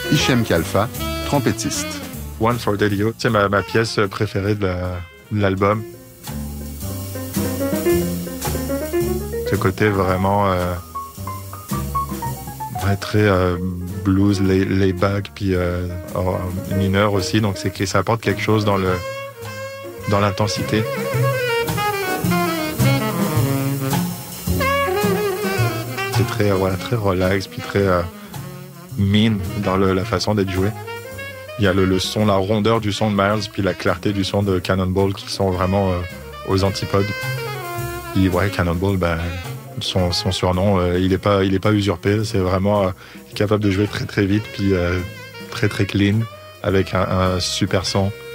Hichem Kalfa, trompettiste. One for Delio, c'est ma pièce préférée de l'album. Ce côté vraiment très blues, lay back, puis mineur aussi, donc c'est que ça apporte quelque chose dans l'intensité. C'est très relax, puis très mean dans la façon d'être joué. Il y a le son, la rondeur du son de Miles, puis la clarté du son de Cannonball qui sont vraiment aux antipodes. Puis ouais, Cannonball, son surnom, il est pas usurpé. C'est vraiment capable de jouer très très vite, puis très très clean, avec un super son.